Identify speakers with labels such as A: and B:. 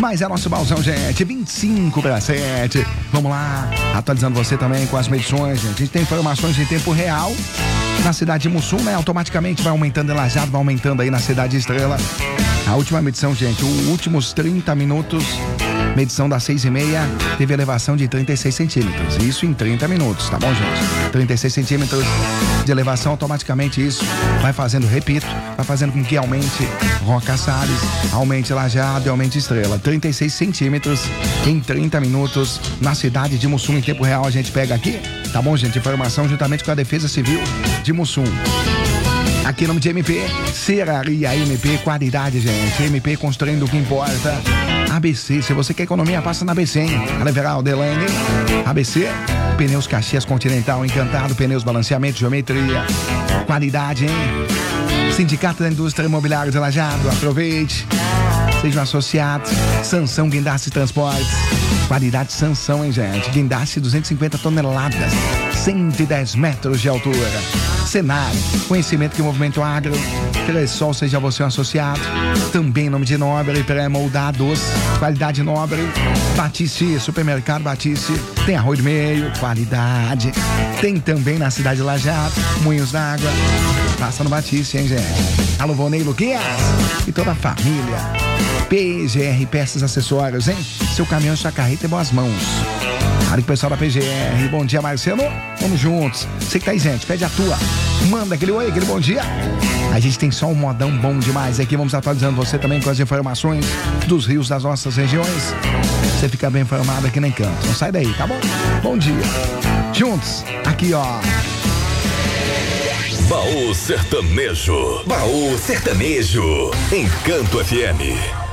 A: Mas é nosso balzão, gente. 25:07. Vamos lá. Atualizando você também com as medições, gente. A gente tem informações em tempo real na cidade de Mussum, né? Automaticamente vai aumentando em Lajeado, vai aumentando aí na cidade Estrela. A última medição, gente, os últimos 30 minutos, medição das 6h30, teve elevação de 36 centímetros. Isso em 30 minutos, tá bom, gente? 36 centímetros de elevação, automaticamente isso vai fazendo, repito, vai fazendo com que aumente Roca Salles, aumente Lajeado e aumente Estrela. 36 centímetros em 30 minutos na cidade de Mussum. Em tempo real a gente pega aqui, tá bom, gente? Informação juntamente com a Defesa Civil de Mussum. Aqui em nome de MP, Serraria MP, qualidade, gente. MP construindo o que importa. ABC, se você quer economia, passa na ABC, hein? Aleveral, Delane, ABC, Pneus Caxias Continental, Encantado, Pneus Balanceamento, Geometria. Qualidade, hein? Sindicato da Indústria Imobiliária de Lajeado, aproveite. Seja um associado. Sansão Guindaste Transportes. Qualidade Sansão, hein, gente? Guindaste 250 toneladas, 110 metros de altura. Senar, conhecimento que movimento agro. Cressol, seja você um associado. Também em nome de Nobre, pré-moldados. Qualidade Nobre. Batiste, Supermercado Batiste. Tem arroz de meio, qualidade. Tem também na cidade de Lajeado, Moinhos d'Água. Passa no Batiste, hein, gente? Alô, Vonei Luquias e toda a família. PGR Peças Acessórios, hein? Seu caminhão, sua carreta em boas mãos. Olha o pessoal da PGR. Bom dia, Marcelo. Vamos juntos. Você que tá aí, gente, pede a tua. Manda aquele oi, aquele bom dia. A gente tem só um modão bom demais aqui. Vamos atualizando você também com as informações dos rios das nossas regiões. Você fica bem informado aqui no Encanto. Não sai daí, tá bom? Bom dia. Juntos, aqui, ó.
B: Baú Sertanejo. Baú Sertanejo. Encanto FM.